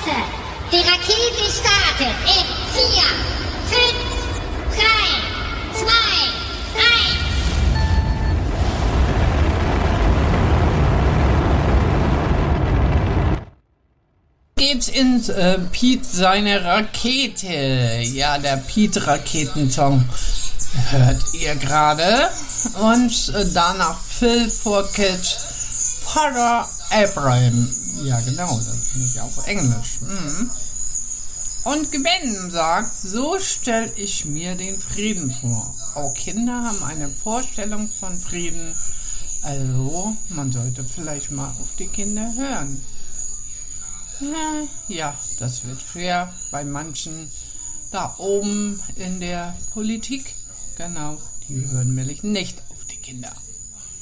Plätze. Die Rakete startet in 4, 5, 3, 2, 1. Geht's in Piet seine Rakete. Ja, der Piet-Raketensong hört ihr gerade. Und danach Phil Fourcade, Father Abraham. Ja, genau, das ist nicht auf Englisch. Und Gwen sagt, so stelle ich mir den Frieden vor. Auch Kinder haben eine Vorstellung von Frieden. Also, man sollte vielleicht mal auf die Kinder hören. Ja, das wird schwer bei manchen da oben in der Politik. Genau, die hören nämlich nicht auf die Kinder.